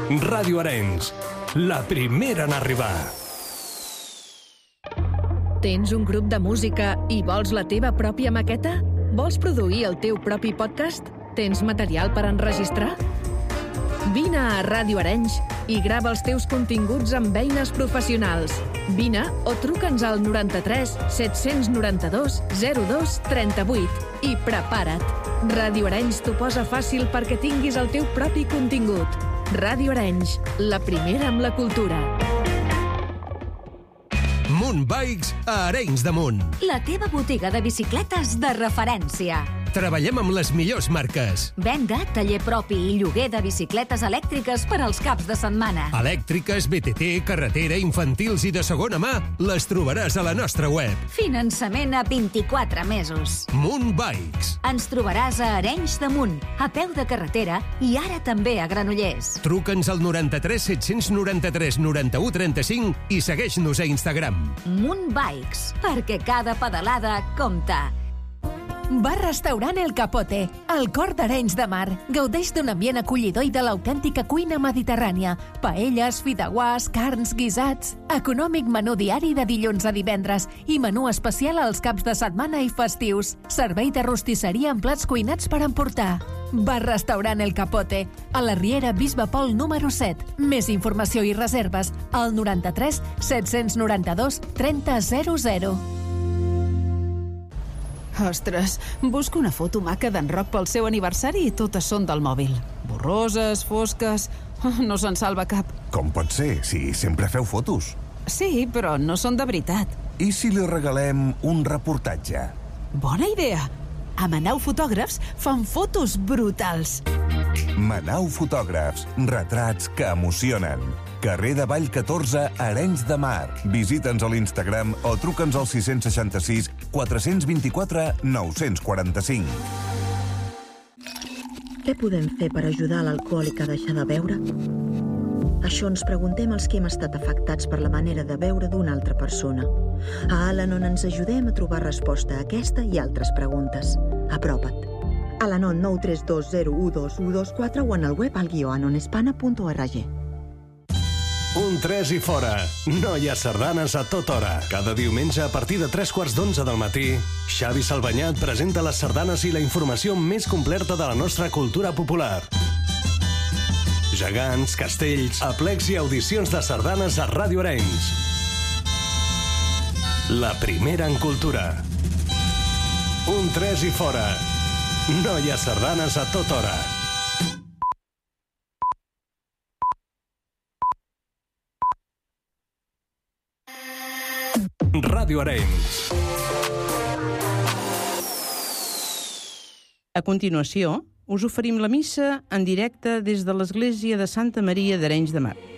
Ràdio Arenys, la primera en arribar. Tens un grup de música i vols la teva pròpia maqueta? Vols produir el teu propi podcast? Tens material per enregistrar? Vine a Ràdio Arenys i grava els teus continguts amb eines professionals. Vine o truca'ns al 93 792 02 38 i prepara't. Ràdio Arenys t'ho posa fàcil perquè tinguis el teu propi contingut. Ràdio Arenys, la primera amb la cultura. Munt Bikes a Arenys de Munt. La teva botiga de bicicletes de referència. Treballem amb les millors marques. Venda, taller propi i lloguer de bicicletes elèctriques per als caps de setmana. Elèctriques, BTT, carretera, infantils i de segona mà les trobaràs a la nostra web. Finançament a 24 mesos. Munt Bikes. Ens trobaràs a Arenys de Munt, a peu de carretera i ara també a Granollers. Truca'ns al 93 793 91 35 i segueix-nos a Instagram. Munt Bikes, perquè cada pedalada compta. Bar-restaurant El Capote, al cor d'Arenys de Mar. Gaudeix d'un ambient acollidor i de l'autèntica cuina mediterrània. Paelles, fideuàs, carns, guisats. Econòmic menú diari de dilluns a divendres i menú especial als caps de setmana i festius. Servei de rostisseria amb plats cuinats per emportar. Bar-restaurant El Capote, a la Riera Bisbe Pol número 7. Més informació i reserves al 93 792 3000. Ostres, busco una foto maca d'en Roc pel seu aniversari i totes són del mòbil. Borroses, fosques... No se'n salva cap. Com pot ser, si sempre feu fotos? Sí, però no són de veritat. I si li regalem un reportatge? Bona idea! A Manau Fotògrafs fan fotos brutals. Manau Fotògrafs, retrats que emocionen. Carrer de Vall 14, Arenys de Mar. Visita'ns a l'Instagram o truca'ns al 666 424 945. Què podem fer per ajudar l'alcohòlic a deixar de beure? Això ens preguntem els que hem estat afectats per la manera de beure d'una altra persona. A Al-Anon ens ajudem a trobar resposta a aquesta i altres preguntes. Apropa't. Al-Anon 932012124 o en el web al-anonespana.org. Un 3 i fora. No hi ha sardanes a tota hora. Cada diumenge, a partir de 3:15 del matí, Xavi Salvanyà et presenta les sardanes i la informació més completa de la nostra cultura popular. Gegants, castells, aplecs i audicions de sardanes a Ràdio Arenys. La primera en cultura. Un 3 i fora. No hi ha sardanes a tota hora. Ràdio Arenys. A continuació, us oferim la missa en directe des de l'Església de Santa Maria d'Arenys de Mar.